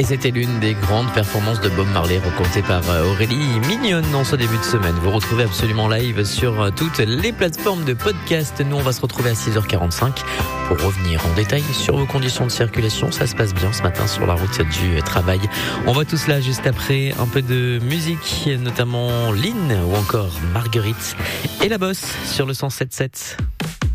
Et c'était l'une des grandes performances de Bob Marley racontée par Aurélie Mignonne en ce début de semaine. Vous retrouvez absolument live sur toutes les plateformes de podcast. Nous, on va se retrouver à 6h45 pour revenir en détail sur vos conditions de circulation. Ça se passe bien ce matin sur la route du travail. On voit tout cela juste après un peu de musique, notamment Lynn ou encore Marguerite et la Bosse sur le 107.7.